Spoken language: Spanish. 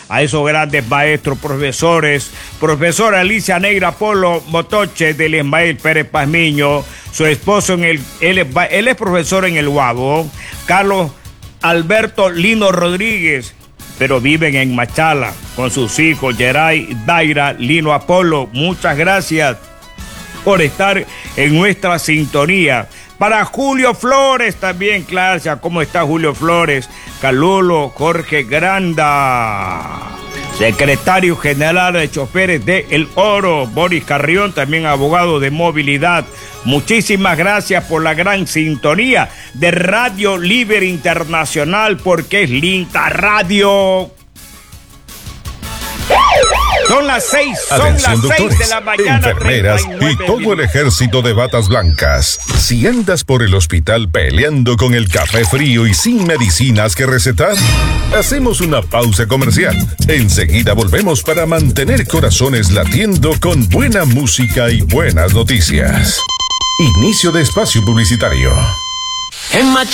a esos grandes maestros, profesores, profesora Alicia Negra Polo Motoche del Ismael Pérez Pazmiño, su esposo él es profesor en el Guabo, Carlos Alberto Lino Rodríguez, pero viven en Machala con sus hijos Geray, Daira, Lino Apolo. Muchas gracias por estar en nuestra sintonía. Para Julio Flores también, claro, ¿cómo está Julio Flores? Calulo, Jorge Granda, secretario general de choferes de El Oro, Boris Carrión, también abogado de movilidad. Muchísimas gracias por la gran sintonía de Radio Libre Internacional, porque es linda radio. Son las 6 de la mañana. Enfermeras y todo el ejército de batas blancas. Si andas por el hospital peleando con el café frío y sin medicinas que recetar, hacemos una pausa comercial. Enseguida volvemos para mantener corazones latiendo con buena música y buenas noticias. Inicio de espacio publicitario. En Machala